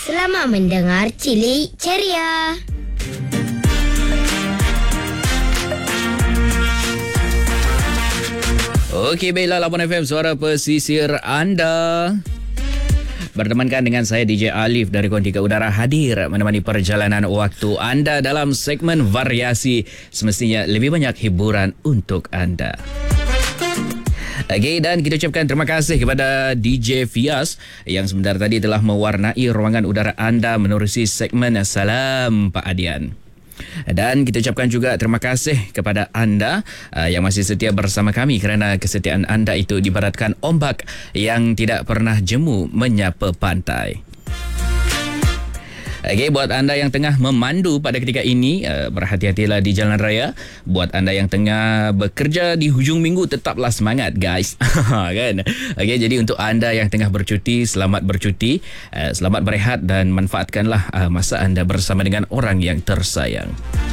Selamat mendengar Cilik Ceria. Okey, baiklah, Labuan FM, suara pesisir anda. Bertemankan dengan saya DJ Alif dari Kontika Udara, hadir menemani perjalanan waktu anda dalam segmen variasi. Semestinya lebih banyak hiburan untuk anda. Okey, dan kita ucapkan terima kasih kepada DJ Fias yang sebentar tadi telah mewarnai ruangan udara anda menerusi segmen Salam Pak Adian. Dan kita ucapkan juga terima kasih kepada anda yang masih setia bersama kami, kerana kesetiaan anda itu dibaratkan ombak yang tidak pernah jemu menyapa pantai. Okey, buat anda yang tengah memandu pada ketika ini, berhati-hatilah di jalan raya. Buat anda yang tengah bekerja di hujung minggu, tetaplah semangat guys. Kan? Okey, jadi untuk anda yang tengah bercuti, selamat bercuti, selamat berehat dan manfaatkanlah masa anda bersama dengan orang yang tersayang.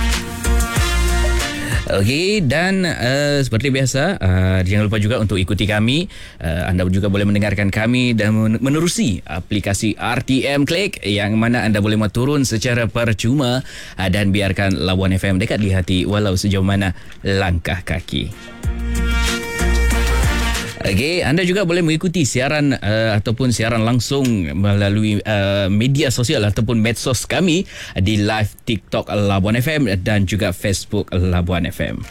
Okey, dan seperti biasa, jangan lupa juga untuk ikuti kami. Anda juga boleh mendengarkan kami dan menerusi aplikasi RTM Click, yang mana anda boleh turun secara percuma dan biarkan Labuan FM dekat di hati walau sejauh mana langkah kaki. Okey, anda juga boleh mengikuti siaran ataupun siaran langsung melalui media sosial ataupun medsos kami di live TikTok Labuan FM dan juga Facebook Labuan FM.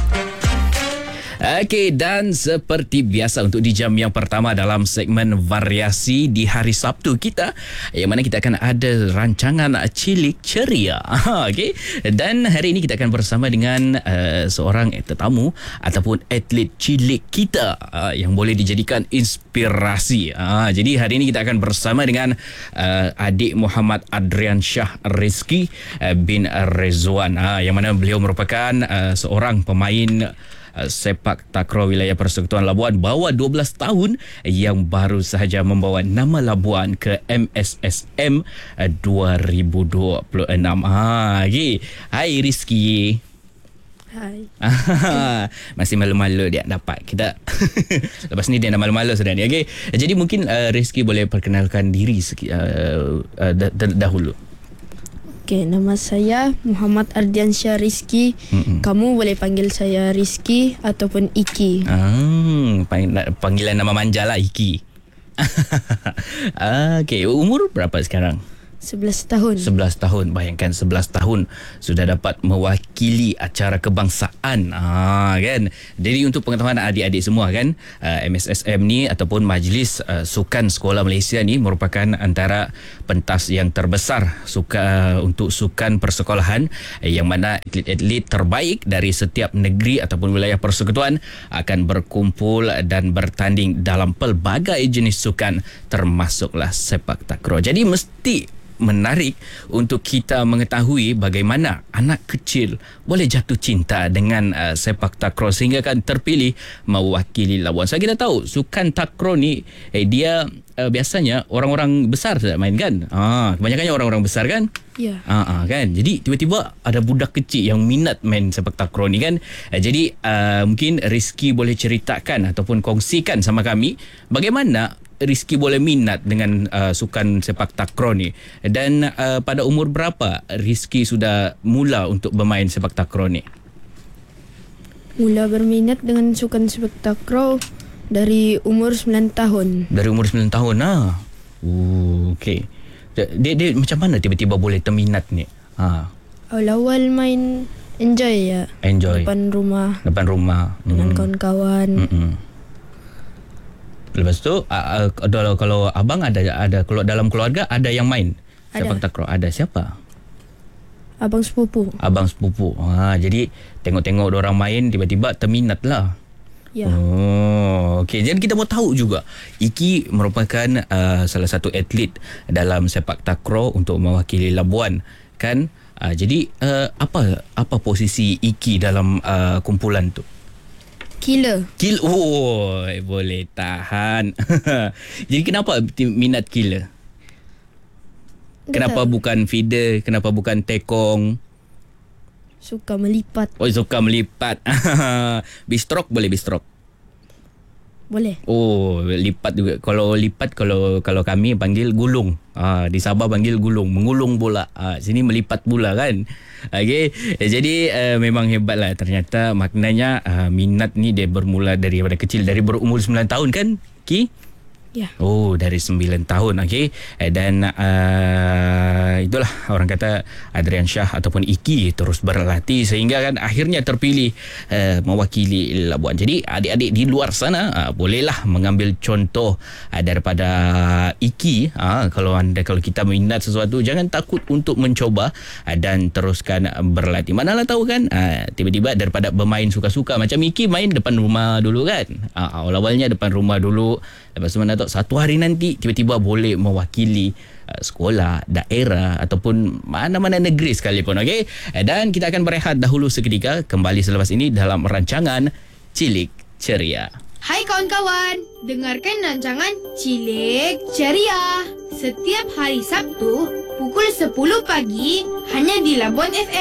Okey, dan seperti biasa untuk di jam yang pertama dalam segmen variasi di hari Sabtu kita, yang mana kita akan ada rancangan Cilik Ceria. Okey, dan hari ini kita akan bersama dengan seorang tetamu ataupun atlet cilik kita yang boleh dijadikan inspirasi. Jadi hari ini kita akan bersama dengan adik Muhammad Adrian Shah Rizki bin Rezwan, yang mana beliau merupakan seorang pemain sepak takraw wilayah Persekutuan Labuan bawah 12 tahun yang baru sahaja membawa nama Labuan ke MSSM 2026. Okay. Hai Rizki. Hai. Masih malu-malu dia dapat kita. Lepas ni dia dah malu-malu sudah ni. Okay. Jadi mungkin Rizki boleh perkenalkan diri dahulu. Okay, nama saya Muhammad Ardiansyah Rizki. Kamu boleh panggil saya Rizki ataupun Iki. Panggilan nama manja lah, Iki. Okay, umur berapa sekarang? 11 tahun. 11 tahun. Bayangkan 11 tahun sudah dapat mewakili acara kebangsaan. Kan? Jadi untuk pengetahuan adik-adik semua kan, MSSM ni ataupun Majlis Sukan Sekolah Malaysia ni merupakan antara pentas yang terbesar untuk sukan persekolahan, yang mana atlet-atlet terbaik dari setiap negeri ataupun wilayah persekutuan akan berkumpul dan bertanding dalam pelbagai jenis sukan, termasuklah sepak takraw. Jadi mesti menarik untuk kita mengetahui bagaimana anak kecil boleh jatuh cinta dengan sepak takraw sehingga kan terpilih mewakili Labuan. Saya kita tahu sukan takraw ni dia biasanya orang-orang besar saja main kan. Kebanyakannya orang-orang besar kan? Ya. Kan. Jadi tiba-tiba ada budak kecil yang minat main sepak takraw ni kan. Jadi mungkin Rizki boleh ceritakan ataupun kongsikan sama kami bagaimana Rizki boleh minat dengan sukan sepak takraw ni, dan pada umur berapa Rizki sudah mula untuk bermain sepak takraw ni? Mula berminat dengan sukan sepak takraw dari umur 9 tahun. Dari umur 9 tahun okey. Dia macam mana tiba-tiba boleh terminat ni? Awal-awal main enjoy ya. Enjoy. Depan rumah. Dengan kawan-kawan. Lepas tu kalau abang ada kalau dalam keluarga ada yang main sepak takraw, ada siapa? Abang sepupu. Jadi tengok-tengok orang main tiba-tiba terminat lah. Ya. Okey. Jadi kita mau tahu juga, Iki merupakan salah satu atlet dalam sepak takraw untuk mewakili Labuan kan. Jadi apa posisi Iki dalam kumpulan tu? Killer. Boleh tahan. Jadi kenapa minat killer? Kenapa bukan feeder? Kenapa bukan tekong? Suka melipat. Suka melipat. Bistrok boleh bistrok? Boleh. Oh, lipat juga. Kalau kami panggil gulung. Di Sabah panggil gulung, mengulung bola. Sini melipat bola kan. Okey. Jadi memang hebatlah ternyata maknanya minat ni dia bermula daripada kecil, dari berumur 9 tahun kan? Ki? Ya. Oh, dari 9 tahun. Okey. Dan itulah orang kata Adrian Shah ataupun Iki terus berlatih sehingga kan akhirnya terpilih mewakili Labuan. Jadi adik-adik di luar sana bolehlah mengambil contoh daripada Iki. Kalau kita minat sesuatu, jangan takut untuk mencoba dan teruskan berlatih. Manalah tahu kan tiba-tiba daripada bermain suka-suka macam Iki main depan rumah dulu kan. Awal-awalnya depan rumah dulu, lepas tu mana tahu satu hari nanti tiba-tiba boleh mewakili sekolah, daerah ataupun mana-mana negeri sekalipun. Okey. Dan kita akan berehat dahulu seketika, kembali selepas ini dalam rancangan Cilik Ceria. Hai kawan-kawan, dengarkan rancangan Cilik Ceria setiap hari Sabtu pukul 10 pagi hanya di Labuan FM.